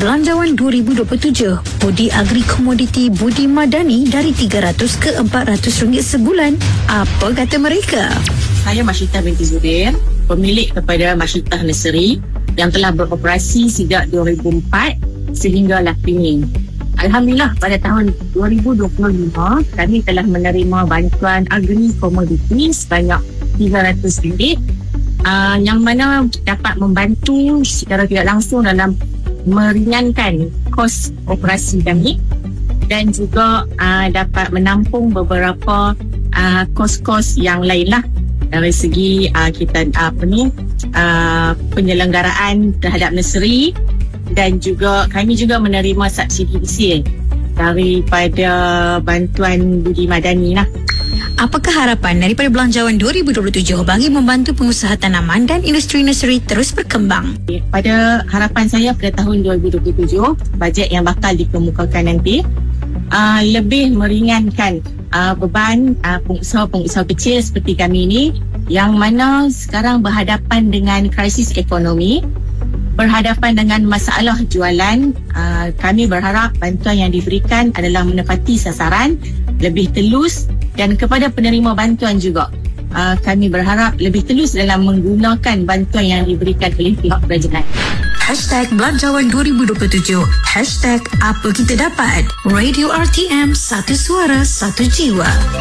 Belanjawan 2027, Budi Agri Komoditi Budi Madani dari RM300 ke RM400 sebulan. Apa kata mereka? Saya Masyitah binti Zubir, pemilik kepada Masyitah Nursery yang telah beroperasi sejak 2004 sehinggalah kini. Alhamdulillah, pada tahun 2025 kami telah menerima bantuan agri komoditi sebanyak RM300 yang mana dapat membantu secara tidak langsung dalam meringankan kos operasi kami dan juga dapat menampung beberapa kos-kos yang lain lah dari segi kita penyelenggaraan terhadap nursery, dan juga kami juga menerima subsidi usia daripada bantuan Budi Madani lah. Apakah harapan daripada Belanjawan 2027 bagi membantu pengusaha tanaman dan industri nursery terus berkembang? Pada harapan saya pada tahun 2027, bajet yang bakal dikemukakan nanti lebih meringankan beban pengusaha-pengusaha kecil seperti kami ini yang mana sekarang berhadapan dengan krisis ekonomi, berhadapan dengan masalah jualan. Kami berharap bantuan yang diberikan adalah menepati sasaran, lebih telus, dan kepada penerima bantuan juga kami berharap lebih telus dalam menggunakan bantuan yang diberikan oleh pihak kerajaan. #Belanjawan 2027 #Apa Kita Dapat. Radio RTM, satu suara, satu jiwa.